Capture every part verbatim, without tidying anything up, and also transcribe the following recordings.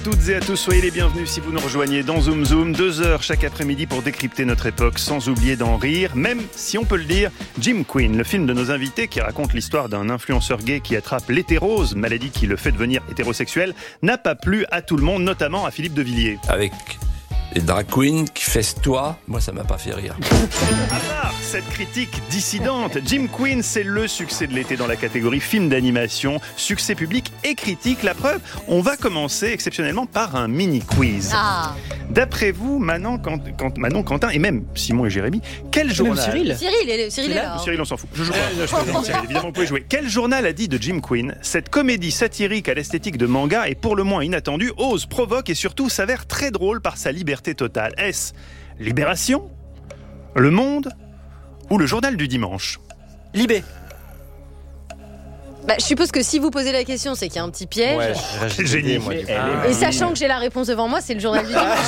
Toutes et à tous, soyez les bienvenus si vous nous rejoignez dans Zoom Zoom. Deux heures chaque après-midi pour décrypter notre époque sans oublier d'en rire, même si on peut le dire. Jim Queen, le film de nos invités qui raconte l'histoire d'un influenceur gay qui attrape l'hétérose, maladie qui le fait devenir hétérosexuel, n'a pas plu à tout le monde, notamment à Philippe de Villiers. Avec les drag queens qui festoient, moi ça m'a pas fait rire. À part cette critique dissidente, Jim Queen, c'est le succès de l'été dans la catégorie film d'animation, succès public et critique. La preuve, on va commencer exceptionnellement par un mini-quiz. Ah. D'après vous, Manon, Quant- Quant- Manon, Quentin et même Simon et Jérémy, quel journal... Cyril Cyril, est, Cyril est là. Cyril, on s'en fout. Je joue pas. Non, je plaisante, Cyril, évidemment, vous pouvez jouer. Quel journal a dit de Jim Queen: cette comédie satirique à l'esthétique de manga est pour le moins inattendue, ose, provoque et surtout s'avère très drôle par sa liberté totale. Est-ce Libération, Le Monde ou le Journal du Dimanche? Libé. Bah, je suppose que si vous posez la question, c'est qu'il y a un petit piège. Ouais, C'est génie. moi, du coup. Ah. Et sachant que j'ai la réponse devant moi, c'est le journal du dimanche.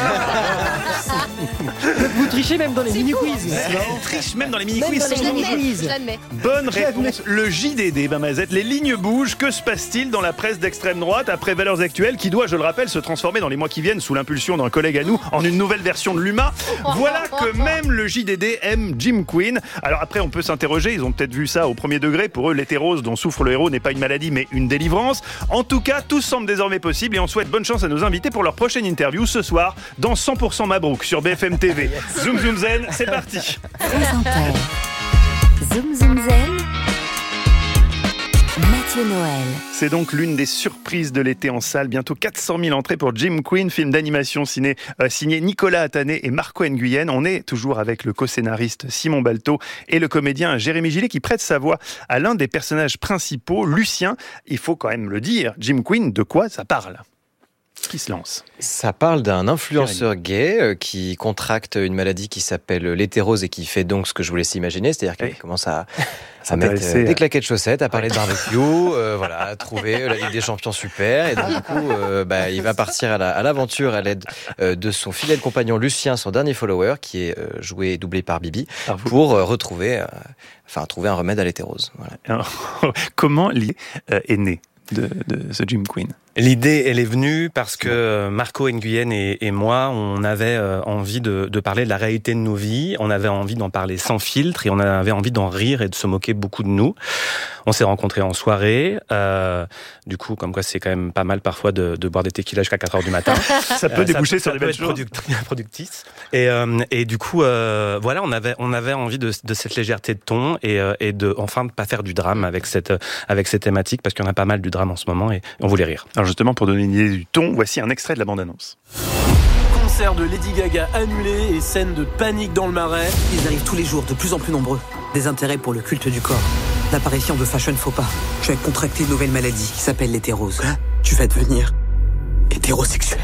Vous trichez même dans les mini-quiz. Elle triche même dans les Même mini-quiz. dans les sans Je doute. l'admets, je l'admets. Bonne réponse. Le J D D, ben Mazette. Les lignes bougent. Que se passe-t-il dans la presse d'extrême droite après Valeurs Actuelles, qui doit, je le rappelle, se transformer dans les mois qui viennent sous l'impulsion d'un collègue à nous en une nouvelle version de l'U M A? Voilà que même le J D D aime Jim Queen. Alors après, on peut s'interroger. Ils ont peut-être vu ça au premier degré. Pour eux, l'hétérose dont souffre le héros n'est pas une maladie, mais une délivrance. En tout cas, tout semble désormais possible et on souhaite bonne chance à nos invités pour leur prochaine interview ce soir dans cent pour cent Mabrouk sur B F M T V. Zoom Zoom Zen, c'est parti. France Inter. Zoom Zoom Zen. Mathieu Noël. C'est donc l'une des surprises de l'été en salle. Bientôt quatre cent mille entrées pour Jim Queen, film d'animation signé, euh, signé Nicolas Attané et Marco Nguyen. On est toujours avec le co-scénariste Simon Balto et le comédien Jérémy Gillet qui prête sa voix à l'un des personnages principaux, Lucien. Il faut quand même le dire, Jim Queen, de quoi ça parle ? Qui se lance ? Ça parle d'un influenceur gay euh, qui contracte une maladie qui s'appelle l'hétérose et qui fait donc ce que je vous laisse imaginer, c'est-à-dire qu'il Oui. commence à, à mettre S'intéresser euh, à- des claquettes de chaussettes, à parler de barbecue, euh, voilà, à trouver la Ligue des Champions super, et donc du coup, euh, bah, il va partir à, la, à l'aventure à l'aide euh, de son fidèle compagnon Lucien, son dernier follower, qui est euh, joué et doublé par Bibi, Alors, vous- pour euh, retrouver, euh, enfin trouver un remède à l'hétérose. Voilà. Alors, comment l'idée euh, est née de, de ce Jim Queen ? L'idée, elle est venue parce que Marco Nguyen et, et moi, on avait euh, envie de, de parler de la réalité de nos vies, on avait envie d'en parler sans filtre et on avait envie d'en rire et de se moquer beaucoup de nous. On s'est rencontrés en soirée, euh, du coup, comme quoi c'est quand même pas mal parfois de, de boire des tequilas jusqu'à quatre heures du matin. Ça peut Euh, déboucher ça, sur ça des peut belles être choses. product- productif. Et, euh, et du coup, euh, voilà, on avait, on avait envie de, de cette légèreté de ton et, euh, et de enfin de pas faire du drame avec cette, avec ces thématiques parce qu'il y en a pas mal du drame en ce moment et on voulait rire. Alors justement, pour donner une idée du ton, voici un extrait de la bande-annonce. Concert de Lady Gaga annulé et scène de panique dans le Marais. Ils arrivent tous les jours, de plus en plus nombreux. Des intérêts pour le culte du corps. L'apparition de fashion faux pas. Tu as contracté une nouvelle maladie qui s'appelle l'hétérose. Tu vas devenir hétérosexuel.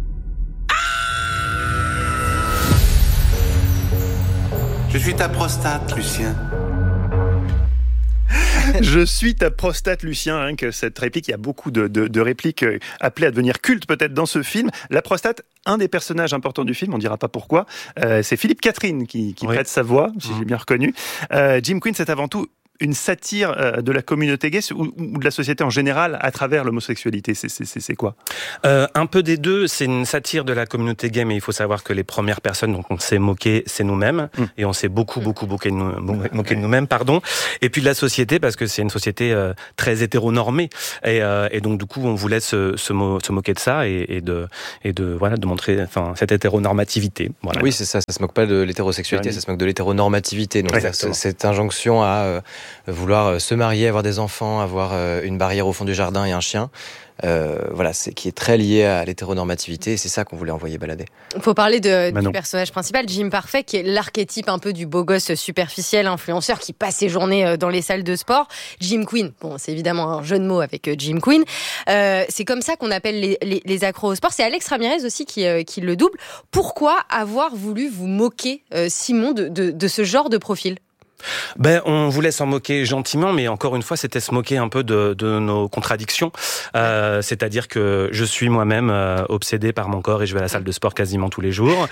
Je suis ta prostate, Lucien. Je suis ta prostate, Lucien. Hein, que cette réplique, il y a beaucoup de, de, de répliques euh, appelées à devenir cultes peut-être dans ce film. La prostate, un des personnages importants du film, on ne dira pas pourquoi, euh, c'est Philippe Catherine qui, qui Oui. prête sa voix, si Mmh. j'ai bien reconnu. Euh, Jim Queen, c'est avant tout une satire euh, de la communauté gay ou, ou de la société en général à travers l'homosexualité. C'est, c'est, c'est, c'est quoi ? Euh, un peu des deux, c'est une satire de la communauté gay, mais il faut savoir que les premières personnes dont on s'est moqué, c'est nous-mêmes, Mm. et on s'est beaucoup, beaucoup moqué de, nous, moqué de nous-mêmes, pardon. Et puis de la société, parce que c'est une société euh, très hétéronormée, et, euh, et donc du coup, on voulait se, se, mo- se moquer de ça et, et de, et de voilà, de montrer, enfin, cette hétéronormativité. Voilà. Oui, c'est ça, ça se moque pas de l'hétérosexualité, Jérémy. ça se moque de l'hétéronormativité. Donc, Ouais, c'est- exactement. cette injonction à euh, vouloir euh, se marier, avoir des enfants, avoir euh, une barrière au fond du jardin et un chien, euh, voilà, c'est qui est très lié à l'hétéronormativité, et c'est ça qu'on voulait envoyer balader. Il faut parler de, Manon. du personnage principal, Jim Parfait, qui est l'archétype un peu du beau gosse superficiel, influenceur, qui passe ses journées euh, dans les salles de sport. Jim Queen, bon, c'est évidemment un jeu de mots avec euh, Jim Queen. Euh, c'est comme ça qu'on appelle les, les, les accros au sport. C'est Alex Ramirez aussi qui, euh, qui le double. Pourquoi avoir voulu vous moquer, euh, Simon, de, de, de ce genre de profil ? Ben, on voulait s'en moquer gentiment, mais encore une fois, c'était se moquer un peu de, de nos contradictions. Euh, c'est-à-dire que je suis moi-même euh, obsédé par mon corps et je vais à la salle de sport quasiment tous les jours.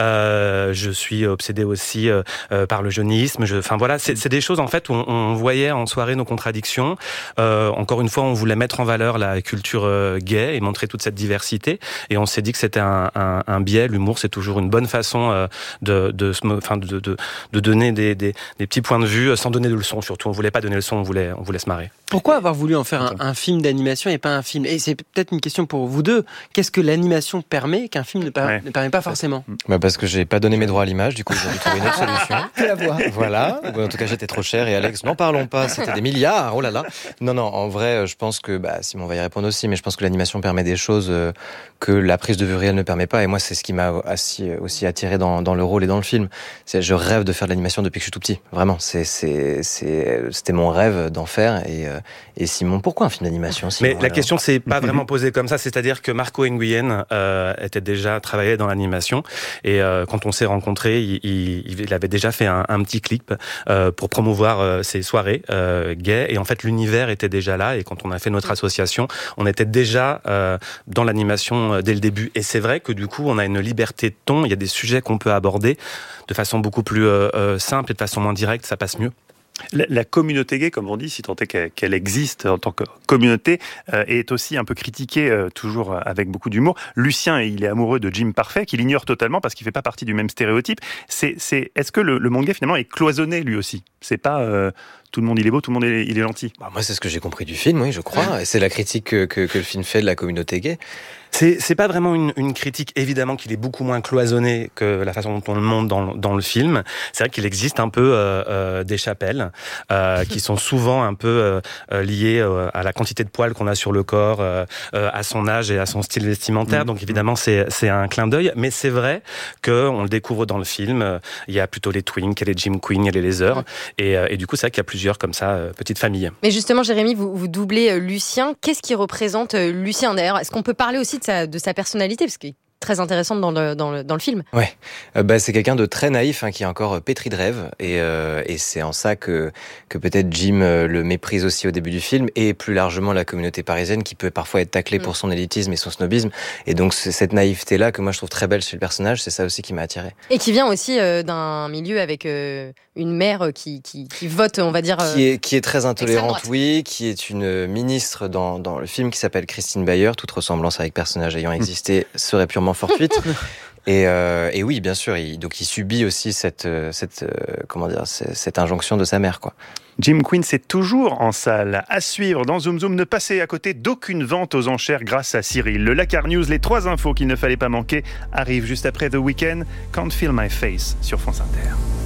Euh, je suis obsédé aussi euh, euh, par le jeunisme. Je, enfin voilà, c'est, c'est des choses en fait où on, on voyait en soirée nos contradictions. Euh, encore une fois, on voulait mettre en valeur la culture euh, gay et montrer toute cette diversité. Et on s'est dit que c'était un, un, un biais. L'humour, c'est toujours une bonne façon euh, de, de, enfin de, de, de donner des, des, des petits points de vue sans donner de leçons. Surtout, on voulait pas donner de leçons, on voulait, on voulait se marrer. Pourquoi avoir voulu en faire un, un film d'animation et pas un film ? Et c'est peut-être une question pour vous deux. Qu'est-ce que l'animation permet qu'un film ne, per- ouais. ne permet pas forcément ? Bah parce que j'ai pas donné mes droits à l'image, du coup j'ai dû trouver une autre solution. Tu la vois. Voilà. En tout cas, j'étais trop cher et Alex, n'en parlons pas, c'était des milliards. Oh là là. Non, non. En vrai, je pense que bah, Simon va y répondre aussi, mais je pense que l'animation permet des choses que la prise de vue réelle ne permet pas. Et moi, c'est ce qui m'a aussi attiré dans, dans le rôle et dans le film. C'est, je rêve de faire de l'animation depuis que je suis tout petit. Vraiment, c'est, c'est, c'est, c'était mon rêve d'en faire. Et, et Simon, pourquoi un film d'animation Simon, Mais la alors question c'est pas vraiment posée comme ça, c'est-à-dire que Marco Nguyen euh, était déjà travaillé dans l'animation et euh, quand on s'est rencontrés, il, il, il avait déjà fait un, un petit clip euh, pour promouvoir euh, ses soirées euh, gays et en fait l'univers était déjà là et quand on a fait notre association, on était déjà euh, dans l'animation dès le début et c'est vrai que du coup on a une liberté de ton, il y a des sujets qu'on peut aborder de façon beaucoup plus euh, euh, simple et de façon moins directe, ça passe mieux. La, la communauté gay, comme on dit, si tant est qu'elle, qu'elle existe en tant que communauté, euh, est aussi un peu critiquée, euh, toujours avec beaucoup d'humour. Lucien, il est amoureux de Jim Parfait, qu'il ignore totalement parce qu'il fait pas partie du même stéréotype. C'est, c'est, est-ce que le, le monde gay, finalement, est cloisonné, lui aussi ? C'est pas... Euh, tout le monde il est beau, tout le monde il est, il est gentil. Bah, moi, c'est ce que j'ai compris du film, oui, je crois. Et c'est la critique que, que, que le film fait de la communauté gay. C'est, c'est pas vraiment une, une critique, évidemment qu'il est beaucoup moins cloisonné que la façon dont on le montre dans, dans le film. C'est vrai qu'il existe un peu euh, euh, des chapelles euh, qui sont souvent un peu euh, liées euh, à la quantité de poils qu'on a sur le corps, euh, euh, à son âge et à son style vestimentaire. Mmh. Donc évidemment, c'est, c'est un clin d'œil. Mais c'est vrai qu'on le découvre dans le film. Il y a plutôt les twinks, il y a les Jim Queen, il y a les Lasers. Mmh. Et, et du coup, c'est vrai qu'il y a plusieurs comme ça, euh, petites familles. Mais justement, Jérémy, vous, vous doublez euh, Lucien. Qu'est-ce qui représente euh, Lucien d'ailleurs ? Est-ce qu'on peut parler aussi de sa, de sa personnalité ? Parce qu'il est très intéressante dans le, dans le, dans le film. Ouais, euh, bah, c'est quelqu'un de très naïf, hein, qui est encore pétri de rêve. Et, euh, et c'est en ça que, que peut-être Jim euh, le méprise aussi au début du film, et plus largement la communauté parisienne qui peut parfois être taclée mmh. pour son élitisme et son snobisme. Et donc c'est cette naïveté-là que moi je trouve très belle chez le personnage, c'est ça aussi qui m'a attiré. Et qui vient aussi euh, d'un milieu avec euh, une mère qui, qui, qui vote, on va dire... Euh, qui, est, qui est très intolérante, oui, qui est une ministre dans, dans le film qui s'appelle Christine Bayer, toute ressemblance avec personnage ayant existé serait purement fortuite. Et, euh, et oui, bien sûr, il, donc il subit aussi cette, cette, euh, comment dire, cette, cette injonction de sa mère, quoi. Jim Queen, c'est toujours en salle. À suivre dans Zoom Zoom, ne passez à côté d'aucune vente aux enchères grâce à Cyril. Le Lakar News, les trois infos qu'il ne fallait pas manquer, arrivent juste après The Weeknd, Can't Feel My Face sur France Inter.